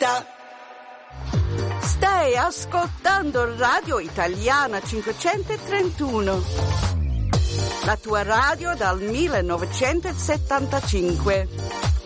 vita. Stai ascoltando Radio Italiana 531, la tua radio dal 1975.